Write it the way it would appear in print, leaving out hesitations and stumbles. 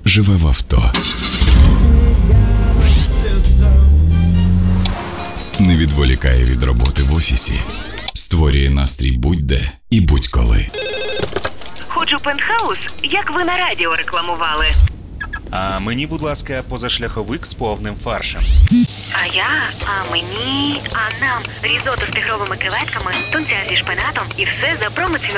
живе в авто. Не відволікає від роботи в офісі. Створює настрій будь-де і будь-коли. Ходжу пентхаус, як ви на радіо рекламували. А мені, будь ласка, позашляховик з повним фаршем. А нам різотто з тигровими креветками, тунця зі шпинатом і все за промоціональною